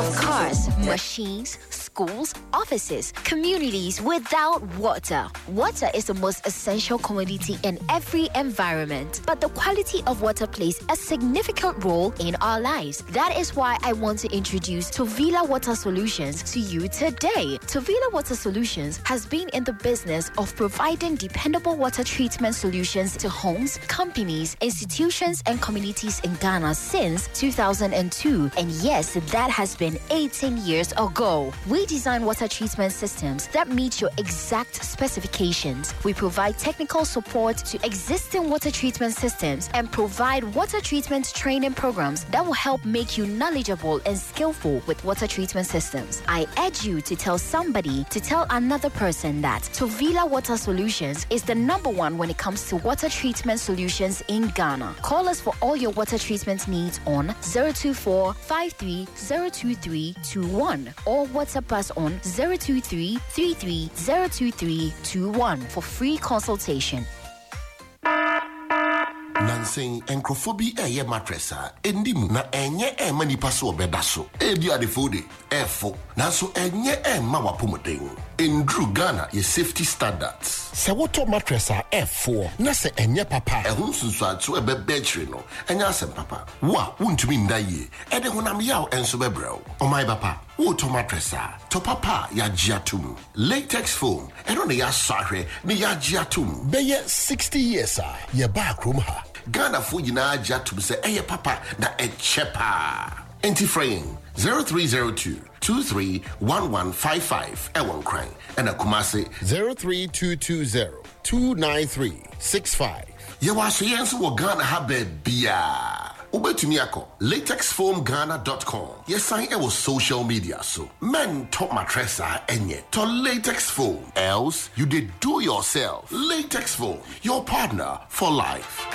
of cars, machines, schools, offices, communities without water. Water is the most essential commodity in every environment, but the quality of water plays a significant role in our lives. That is why I want to introduce Tovila Water Solutions to you today. Tovila Water Solutions has been in the business of providing dependable water treatment solutions to homes, companies, institutions, and communities in Ghana since 2002. And yes, that has been 18 years ago. We design water treatment systems that meet your exact specifications. We provide technical support to existing water treatment systems and provide water treatment training programs that will help make you knowledgeable and skillful with water treatment systems. I urge you to tell somebody to tell another person that Tovila Water Solutions is the #1 when it comes to water treatment solutions in Ghana. Call us for all your water treatment needs on 024-53-02321 or WhatsApp us on 023-33-02321 for free consultation. Nansing encrophobi eye matressa endim na enye mani paso bedaso edi adefode efo nanso enye ma wapomodeng endru Ghana ye safety standards se woto matressa efo na se enye papa ehun sunsu ato ebebechire no enya asem papa wa wuntumi ndaye ede honam yaw enso bebrɛw omai papa woto matressa to papa ya giatum latex foam eno ne ya sahwe ne ya giatum beye 60 years ye ba krom ha Ghana for yina jatum se eye papa na echepa. Anti-fraying 0302-231155 Ewon Crane and a Kumasi 03220-29365. Yawaso yensu wo Ghana habe bia. Ubetumiako latexfoamghana.com. Yes, sign ewo social media so. Men top matressa enye to latex foam. Else you did do yourself. Latex foam, your partner for life.